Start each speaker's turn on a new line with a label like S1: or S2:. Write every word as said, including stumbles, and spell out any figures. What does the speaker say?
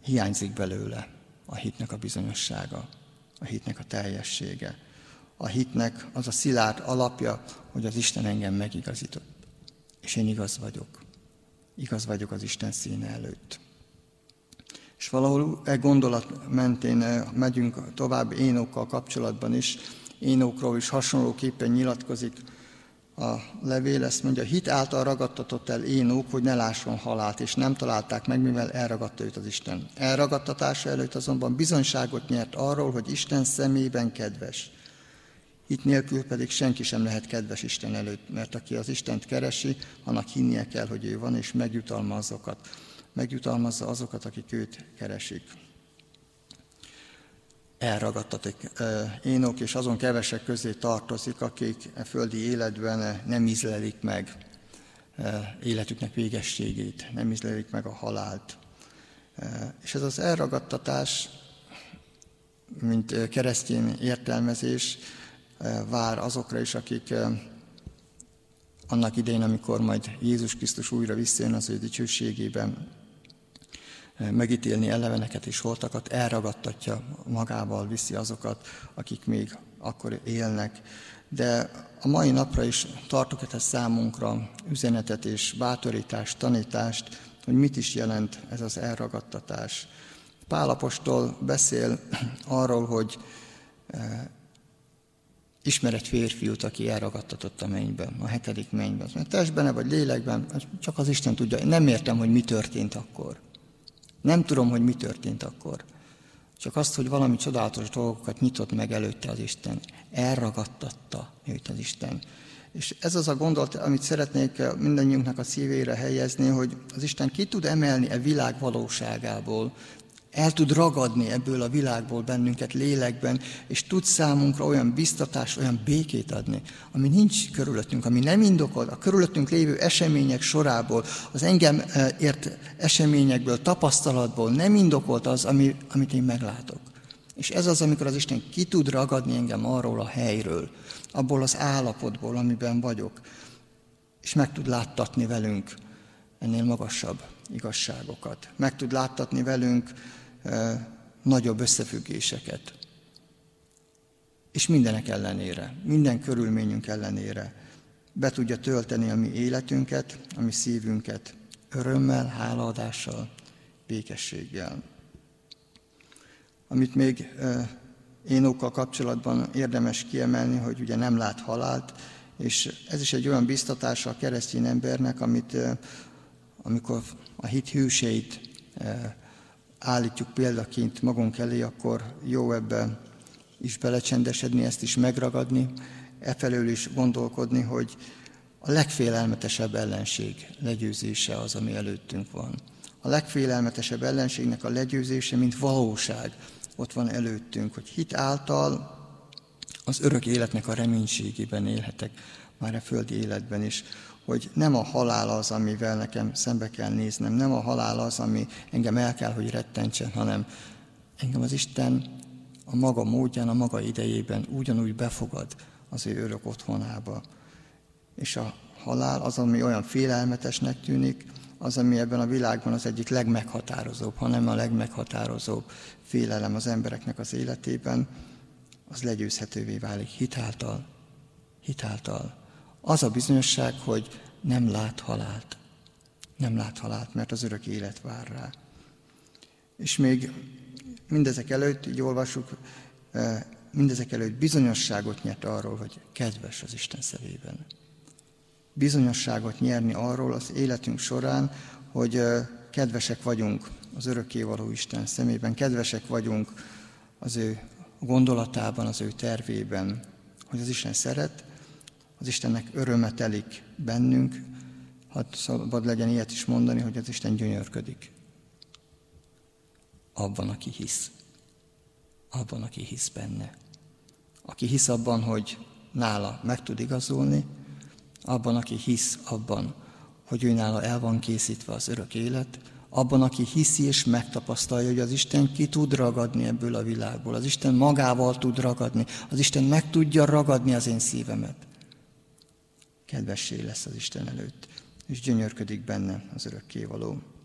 S1: hiányzik belőle a hitnek a bizonyossága, a hitnek a teljessége. A hitnek az a szilárd alapja, hogy az Isten engem megigazított. És én igaz vagyok. Igaz vagyok az Isten színe előtt. És valahol e gondolat mentén megyünk tovább Énokkal kapcsolatban is. Énokról is hasonlóképpen nyilatkozik a levél, ezt mondja, hit által ragadtatott el Énok, hogy ne lásson halált, és nem találták meg, mivel elragadta őt az Isten. Elragadtatása előtt azonban bizonyságot nyert arról, hogy Isten szemében kedves. Hit nélkül pedig senki sem lehet kedves Isten előtt, mert aki az Istent keresi, annak hinnie kell, hogy ő van, és megjutalmazza azokat, megjutalmazza azokat, akik őt keresik. Elragadtatik Énok, és azon kevesek közé tartozik, akik a földi életben nem ízlelik meg életüknek végességét, nem ízlelik meg a halált. És ez az elragadtatás, mint keresztény értelmezés, vár azokra is, akik annak idején, amikor majd Jézus Krisztus újra visszajön az ő dicsőségében, megítélni eleveneket és holtakat, elragadtatja magával, viszi azokat, akik még akkor élnek. De a mai napra is tartok ezt számunkra üzenetet és bátorítást, tanítást, hogy mit is jelent ez az elragadtatás. Pál apostol beszél arról, hogy ismer egy férfiút, aki elragadtatott a mennyben, a hetedik mennyben. Mert testben vagy lélekben, csak az Isten tudja. Én nem értem, hogy mi történt akkor. Nem tudom, hogy mi történt akkor. Csak azt, hogy valami csodálatos dolgokat nyitott meg előtte az Isten. Elragadtatta őt az Isten. És ez az a gondolat, amit szeretnék mindannyiunknak a szívére helyezni, hogy az Isten ki tud emelni e világ valóságából, el tud ragadni ebből a világból bennünket lélekben, és tud számunkra olyan biztatást, olyan békét adni, ami nincs körülöttünk, ami nem indokolt, a körülöttünk lévő események sorából, az engem ért eseményekből, tapasztalatból nem indokolt az, ami, amit én meglátok. És ez az, amikor az Isten ki tud ragadni engem arról a helyről, abból az állapotból, amiben vagyok, és meg tud láttatni velünk ennél magasabb igazságokat. Meg tud láttatni velünk e, nagyobb összefüggéseket. És mindenek ellenére, minden körülményünk ellenére be tudja tölteni a mi életünket, a mi szívünket örömmel, hálaadással, békességgel. Amit még e, Énokkal kapcsolatban érdemes kiemelni, hogy ugye nem lát halált, és ez is egy olyan biztatása a keresztény embernek, amit e, amikor a hit hőseit állítjuk példaként magunk elé, akkor jó ebben is belecsendesedni, ezt is megragadni, efelől is gondolkodni, hogy a legfélelmetesebb ellenség legyőzése az, ami előttünk van. A legfélelmetesebb ellenségnek a legyőzése, mint valóság, ott van előttünk, hogy hit által az örök életnek a reménységében élhetek, már a földi életben is, hogy nem a halál az, amivel nekem szembe kell néznem, nem a halál az, ami engem el kell, hogy rettentsen, hanem engem az Isten a maga módján, a maga idejében ugyanúgy befogad az ő örök otthonába. És a halál az, ami olyan félelmetesnek tűnik, az, ami ebben a világban az egyik legmeghatározóbb, hanem a legmeghatározóbb félelem az embereknek az életében, az legyőzhetővé válik hitáltal, hitáltal. Az a bizonyosság, hogy nem lát halált. Nem lát halált, mert az örök élet vár rá. És még mindezek előtt, így olvassuk, mindezek előtt bizonyosságot nyert arról, hogy kedves az Isten szemében. Bizonyosságot nyerni arról az életünk során, hogy kedvesek vagyunk az örökkévaló Isten szemében, kedvesek vagyunk az ő gondolatában, az ő tervében, hogy az Isten szeret, az Istennek öröme telik bennünk, hadd szabad legyen ilyet is mondani, hogy az Isten gyönyörködik. Abban, aki hisz. Abban, aki hisz benne. Aki hisz abban, hogy nála meg tud igazolni, abban, aki hisz abban, hogy ő nála el van készítve az örök élet, abban, aki hiszi és megtapasztalja, hogy az Isten ki tud ragadni ebből a világból, az Isten magával tud ragadni, az Isten meg tudja ragadni az én szívemet. Kedvessé lesz az Isten előtt, és gyönyörködik benne az örökkévaló.